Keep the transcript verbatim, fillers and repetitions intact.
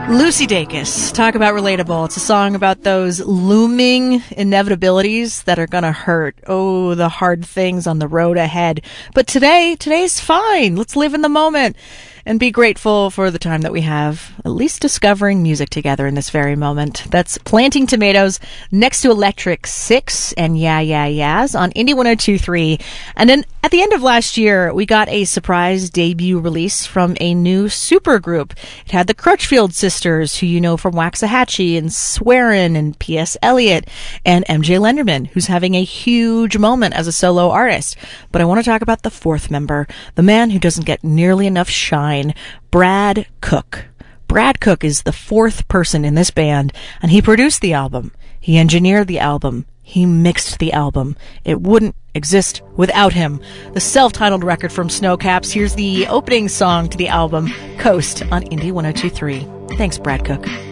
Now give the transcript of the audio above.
Lucy Dacus, talk about relatable. It's a song about those looming inevitabilities that are going to hurt. Oh, the hard things on the road ahead. But today, today's fine. Let's live in the moment and be grateful for the time that we have, at least discovering music together in this very moment. That's Planting Tomatoes next to Electric Six and Yeah, Yeah, Yeahs on Indie one oh two point three. And then at the end of last year, we got a surprise debut release from a new supergroup. It had the Crutchfield Sisters, who you know from Waxahachie and Swearin' and P S. Eliot, and M J Lenderman, who's having a huge moment as a solo artist. But I want to talk about the fourth member, the man who doesn't get nearly enough shine, Brad Cook. Brad Cook is the fourth person in this band, and he produced the album. He engineered the album. He mixed the album. It wouldn't exist without him. The self-titled record from Snowcaps. Here's the opening song to the album, Coast, on Indie one oh two point three. Thanks, Brad Cook.